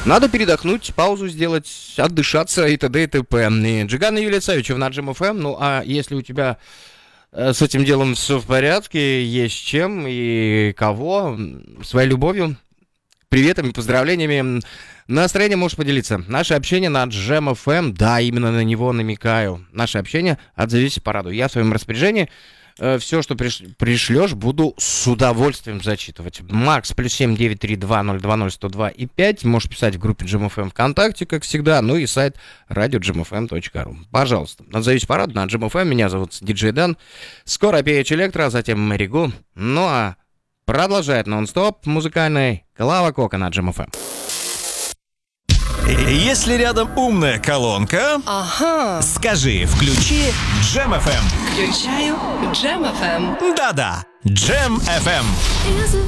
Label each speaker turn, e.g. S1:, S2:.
S1: Надо передохнуть, паузу сделать, отдышаться и т.д. и т.п. И Джиган и Юлия Савичева на Джем ФМ. Ну, а если у тебя с этим делом все в порядке, есть чем и кого, своей любовью, приветами, поздравлениями, настроение можешь поделиться. Наше общение на Джем ФМ, да, именно на него намекаю. Наше общение, отзовись, порадуй. Я в своем распоряжении. Все, что пришлешь, буду с удовольствием зачитывать. Макс, +7 932 020 102 и 5. Можешь писать в группе Джем ФМ ВКонтакте, как всегда. Ну и сайт radio.gmfm.ru. Пожалуйста, отзовись, порадуй на Джем ФМ. Меня зовут Диджей Дэн. Скоро Печ Электро, затем Мэри Гу. Ну а продолжает нон-стоп музыкальный Клава Кока на Джем ФМ.
S2: Если рядом умная колонка, скажи, включи Джем ФМ.
S3: Включаю Джем ФМ.
S2: Да-да, Джем ФМ.